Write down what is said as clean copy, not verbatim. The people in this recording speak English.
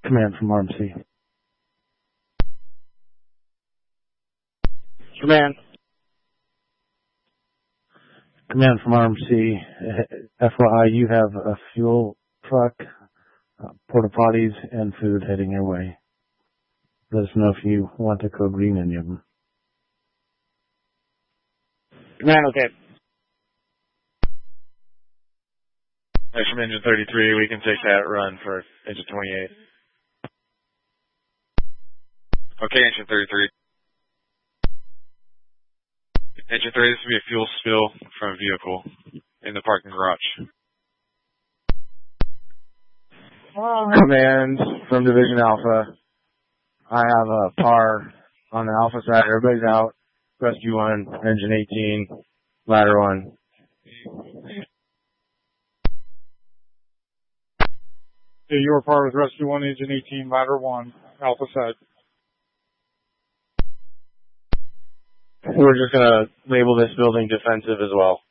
Command from RMC. Command. Command from RMC. FYI, you have a fuel truck, porta potties, and food heading your way. Let us know if you want to code green any of them. Command, okay. From engine 33, we can take that run for engine 28. Okay, engine 33. Engine 3, this will be a fuel spill from a vehicle in the parking garage. Command from Division Alpha. I have a PAR on the Alpha side. Everybody's out. Rescue 1, engine 18, ladder 1. Yeah, you are PAR with Rescue 1, engine 18, ladder 1, Alpha side. We're just going to label this building defensive as well.